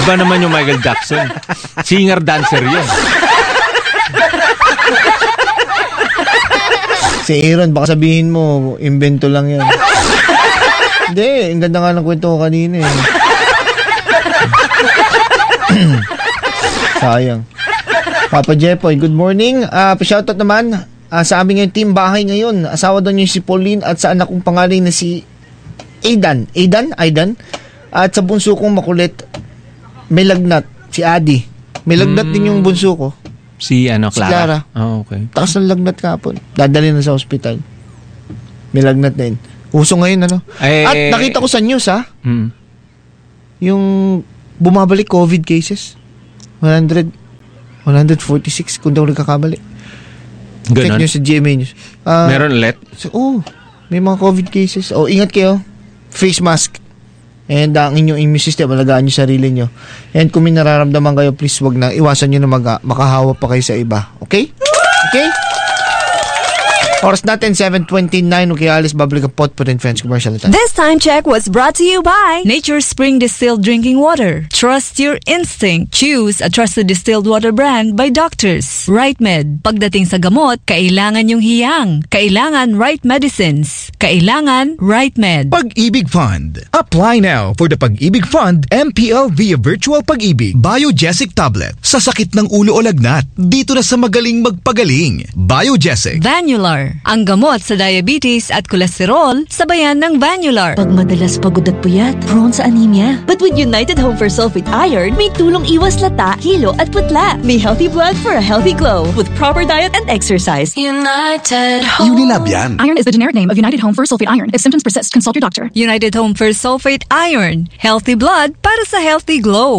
Iba naman yung Michael Jackson. Singer-dancer yun. Si Aaron, baka sabihin mo, invento lang yan. Hindi, ang ganda nga ng kwento ko kanina eh. Sayang. Papa Jepoy, good morning. Pa-shoutout naman sa aming team bahay ngayon. Asawa daw niyo si Pauline at sa anak kong pangalan na si Aidan. At sa bunso kong makulit, may lagnat, si Adi. May lagnat din yung bunso ko. Si Clara. Oh, okay. Takas ng lagnat kapon. Dadali na sa ospital. May lagnat na yun. Uso ngayon, At nakita ko sa news, yung bumabalik COVID cases. 146 kung daw nagkakamali. Check nyo sa GMA News. Meron ulit? May mga COVID cases. Ingat kayo. Face mask. And ang inyong immune system, alagaan nyo sarili nyo. And kung may nararamdaman kayo, please wag na iwasan nyo na makahawa pa kayo sa iba. Okay? Okay? Oras natin, 7:29. Okay, Alice, babalik ang Pot and Friends commercial natin. This time check was brought to you by Nature's Spring Distilled Drinking Water. Trust your instinct. Choose a trusted distilled water brand by doctors. Right Med. Pagdating sa gamot, kailangan yung hiyang. Kailangan right medicines. Kailangan Right Med. Pag-ibig Fund. Apply now for the Pag-ibig Fund MPL via Virtual Pag-ibig Biogesic Tablet. Sa sakit ng ulo o lagnat, dito na sa magaling magpagaling. Biogesic. Vanular. Ang gamot sa diabetes at kolesterol, sabayan ng Vanular. Pag madalas pagod at puyat, prone sa anemia. But with United Home for Sulfate Iron, may tulong iwas lata, hilo at putla. May healthy blood for a healthy glow with proper diet and exercise. United Home. Unilab yan. Iron is the generic name of United Home for Sulfate Iron. If symptoms persist, consult your doctor. United Home for Sulfate Iron. Healthy blood para sa healthy glow.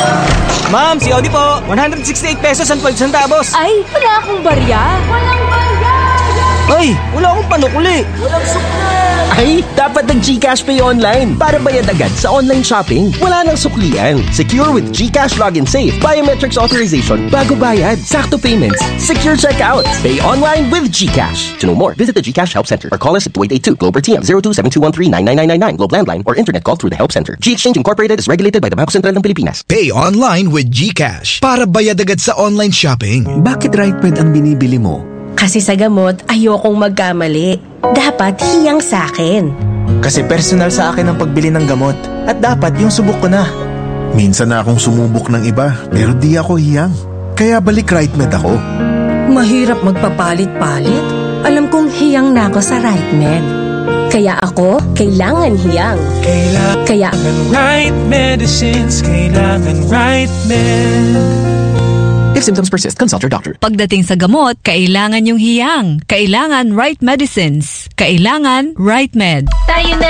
Ma'am, si Audi po. 168 pesos ang 12 centavos. Ay, wala akong barya. Walang barya. Ay, wala akong panukuli. Walang sukli. Ay, dapat nag-GCash Pay online para bayad agad sa online shopping. Wala nang suklian. Secure with GCash Login Safe. Biometrics authorization bago bayad. Sakto payments. Secure checkout. Pay online with GCash. To know more, visit the GCash Help Center or call us at 2882 Globe or TM 0272139999 Globe Landline or Internet call through the Help Center. G-Exchange Incorporated is regulated by the Bangko Sentral ng Pilipinas. Pay online with GCash para bayad agad sa online shopping. Bakit RightMed ang binibili mo? Kasi sa gamot, ayokong magkamali. Dapat hiyang sa akin. Kasi personal sa akin ang pagbili ng gamot. At dapat yung subok ko na. Minsan na akong sumubok ng iba, pero di ako hiyang. Kaya balik RightMed ako. Mahirap magpapalit-palit. Alam kong hiyang na ako sa RightMed. Kaya ako, kailangan hiyang. Kailangan right medicines, kailangan RightMed. If symptoms persist, consult your doctor. Pagdating sa gamot, kailangan yung hiyang. Kailangan right medicines. Kailangan Right Med. Tayo na